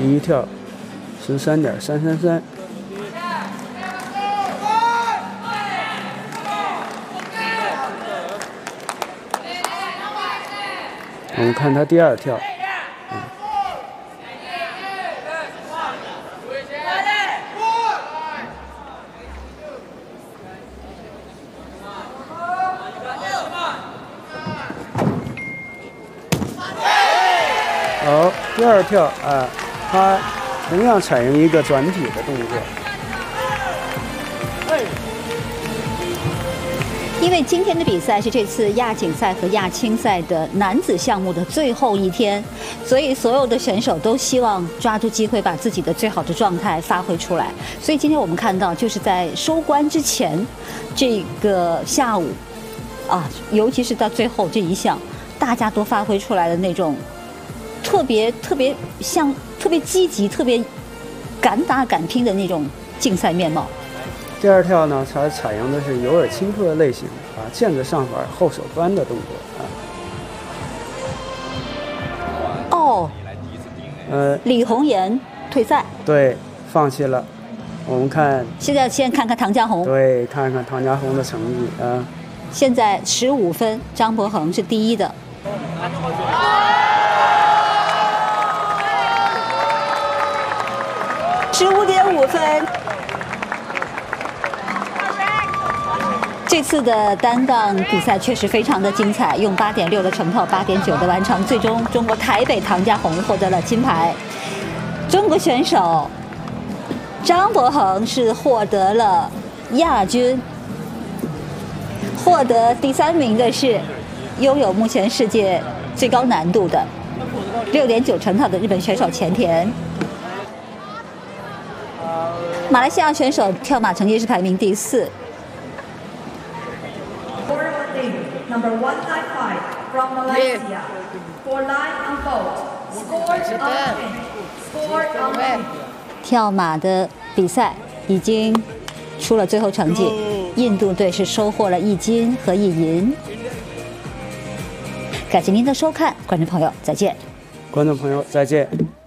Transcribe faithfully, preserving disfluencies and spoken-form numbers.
第一跳十三点三三三。我们看他第二跳。 好，第二跳啊，他同样采用一个转体的动作。 因为今天的比赛是这次亚锦赛和亚青赛的男子项目的最后一天，所以所有的选手都希望抓住机会把自己的最好的状态发挥出来。所以今天我们看到，就是在收官之前，这个下午，啊，尤其是到最后这一项，大家都发挥出来的那种。 特别特别像特别积极、特别敢打敢拼的那种竞赛面貌。 第二跳呢，它采用的是有耳轻突的类型啊，毽子上法后手端的动作啊。 哦，呃，李红颜退赛， 对，放弃了。我们看， 现在先看看唐家红， 对，看看唐家红的成绩啊。 现在十五分，张博恒是第一的。 十五点五分，这次的单杠比赛确实非常的精彩，用八点六的成套，八点九的完成，最终中国台北唐家红获得了金牌。中国选手张博恒是获得了亚军，获得第三名的是拥有目前世界最高难度的六点九成套的日本选手前田。 马来西亚选手跳马成绩是排名第四。 Number one nine five from Malaysia. For line on boat. Score on pin. Score on pin. 跳马的比赛已经出了最后成绩，印度队是收获了一金和一银。感谢您的收看，观众朋友再见。 观众朋友再见。